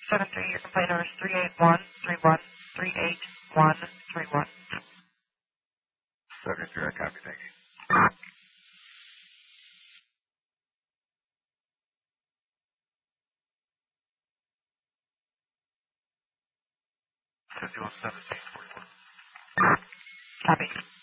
73, your complaint number is 381-31-38131. 73, I copy, thank you. Schedule 1741. Copy.